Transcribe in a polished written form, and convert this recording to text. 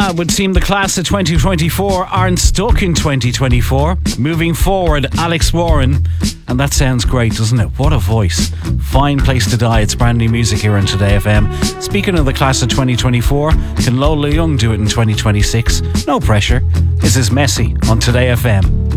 It would seem the class of 2024 aren't stuck in 2024. Moving forward, Alex Warren. And that sounds great, doesn't it? What a voice. Fine Place to Die. It's brand new music here on Today FM. Speaking of the class of 2024, can Lola Young do it in 2026? No pressure. This is Messy on Today FM.